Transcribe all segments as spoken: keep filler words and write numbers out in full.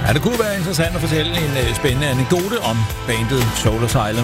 Ja, det kunne være interessant at fortælle en uh, spændende anekdote om bandet Soul Asylum.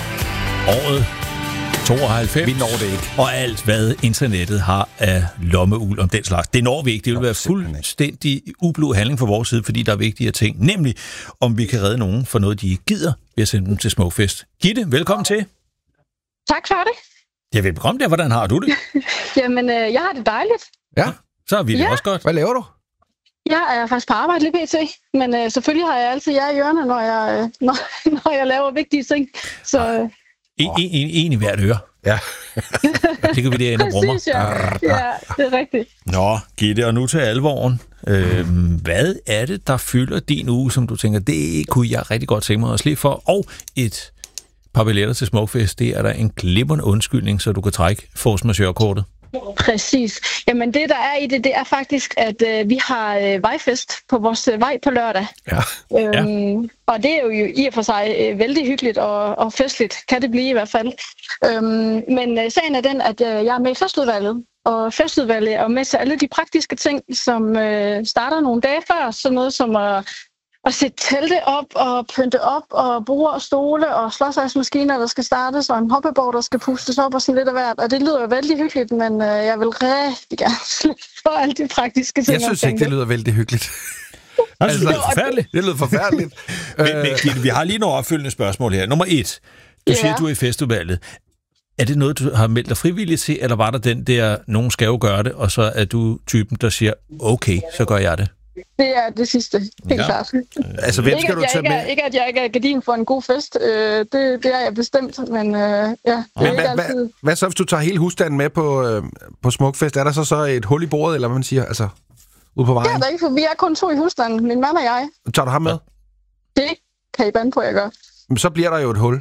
Året tooghalvfems. Vi når det ikke. Og alt, hvad internettet har af lommeuld om den slags. Det når vi ikke. Det vil være fuldstændig ublu handling fra vores side, fordi der er vigtige ting. Nemlig, om vi kan redde nogen for noget, de ikke gider, ved at sende dem til Smukfest. Gitte, velkommen til. Tak for det. Ja, velkommen der. Hvordan har du det? Jamen, øh, jeg har det dejligt. Ja. Så er vi det Ja. også godt. Hvad laver du? Jeg er faktisk på arbejde lige pt. Men øh, selvfølgelig har jeg altid jer i ørerne, når jeg, øh, når, når jeg laver vigtige ting. Så øh, En, en, en, en i hvert øre. Ja. Det kan vi derinde og brummer. præcis, ja. Ja, det er rigtigt. Nå, Gitte, og nu til alvoren. Øhm, hvad er det, der fylder din uge, som du tænker, det kunne jeg rigtig godt tænke mig at slippe for? Og et par billetter til Smukfest, det er der en glimrende undskyldning, så du kan trække force majeure-kortet. Præcis. Jamen det, der er i det, det er faktisk, at øh, vi har øh, vejfest på vores øh, vej på lørdag. Ja. Øhm, ja. Og det er jo i og for sig øh, vældig hyggeligt og, og festligt, kan det blive i hvert fald. Øhm, men øh, sagen er den, at øh, jeg er med i festudvalget, og festudvalget er med til alle de praktiske ting, som øh, starter nogle dage før, sådan noget som at at sætte telte op og pynte op og borde og stole og slåsejsmaskiner, der skal startes, og en hoppebord, der skal pustes op og sådan lidt af hvert. Og det lyder jo vældig hyggeligt, men øh, jeg vil rigtig gerne slippe for alle de praktiske ting. Jeg synes ikke, det lyder vældig hyggeligt. Altså, det lyder forfærdeligt. Det lyder forfærdeligt. men, men Gitte, vi har lige nogle opfølgende spørgsmål her. Nummer et. Du siger, Ja. du er i festudvalget. Er det noget, du har meldt dig frivilligt til, eller var der den der, nogen skal jo gøre det, og så er du typen, der siger, okay, så gør jeg det? Det er det sidste, helt Ja. ja. klart. Altså, hvem Ikke skal at, du jeg tage ikke er, med? ikke, at jeg ikke er gardin for en god fest. Øh, det, det er jeg bestemt, men øh, ja, det er Men ikke hvad, altid. hvad, hvad så, hvis du tager hele husstanden med på, øh, på Smukfest? Er der så, så et hul i bordet, eller hvad man siger? Altså, ude på Det er vejen? der ikke, for vi er kun to i husstanden, min mand og jeg. Tager du ham med? Det kan I bande på, jeg gør. Men så bliver der jo et hul.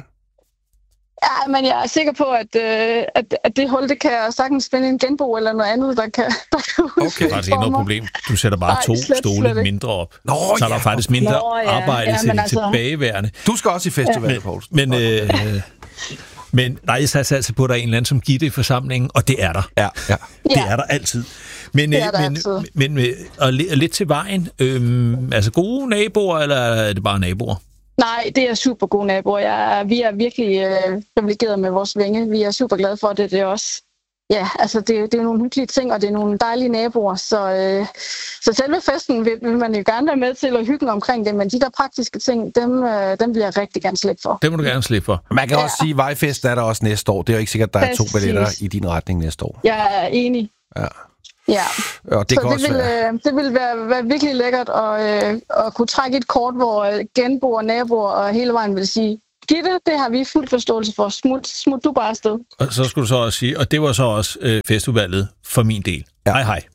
Ja, men jeg er sikker på, at, øh, at, at det hul, det kan jeg sagtens finde en genbo eller noget andet, der kan, der kan Okay. Det er faktisk ikke noget problem. Du sætter bare Nej, to slet, stole slet ikke. mindre op. Nå, Så er der ja. faktisk mindre Nå, ja. arbejde Ja, til men de altså- tilbageværende. Du skal også i festivalet, Poulsen. Men, øh, men nej, jeg satser altså på, at der er en eller anden som Gitte i forsamlingen, og det er der. Ja, ja. Det Ja. er der altid. Men, Det er øh, der men, altid. men, men og, li- og lidt til vejen. Øhm, altså gode naboer, eller er det bare naboer? Nej, det er super gode naboer. Jeg er, vi er virkelig øh, privilegeret med vores vinge. Vi er super glade for det. Det er også, ja, altså det, det er nogle hyggelige ting, og det er nogle dejlige naboer. Så, øh, så selve festen vil, vil man jo gerne være med til at hygge omkring det, men de der praktiske ting, dem, øh, dem vil jeg rigtig gerne slippe for. Det må du gerne slippe for. Man kan Ja. også sige, at Vejfest er der også næste år. Det er jo ikke sikkert, at der er to Præcis. billetter i din retning næste år. Jeg er enig. Ja. Ja. Og det Så kan det også vil, være... øh, det vil være, være virkelig lækkert at, øh, at kunne trække et kort, hvor øh, genboer, naboer og hele vejen vil sige, Gitte, det har vi fuld forståelse for. Smut, smut du bare afsted. Og så skulle du så også sige, og det var så også øh, festudvalget for min del. Ja. Hej hej.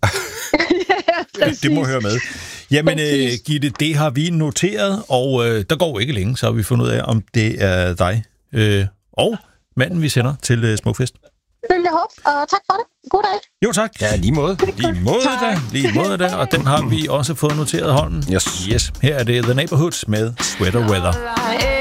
Ja, Det må høre med. Jamen, øh, Præcis. Gitte, det har vi noteret, og øh, der går ikke længe, så har vi fundet ud af, om det er dig øh, og manden, vi sender til øh, Smukfest. Det vil jeg håbe, og tak for det. God dag. Jo, tak. Ja, lige måde. Lige måde da, lige måde da, og den har vi også fået noteret hånden. Yes. Yes, her er det The Neighborhoods med Sweater Weather. Right.